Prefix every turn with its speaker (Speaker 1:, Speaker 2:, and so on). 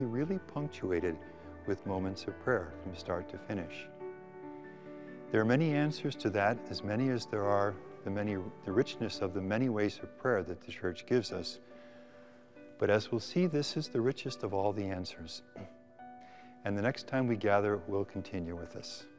Speaker 1: really punctuated with moments of prayer from start to finish. There are many answers to that, as many as there are the richness of the many ways of prayer that the Church gives us. But as we'll see, this is the richest of all the answers. And the next time we gather, we'll continue with this.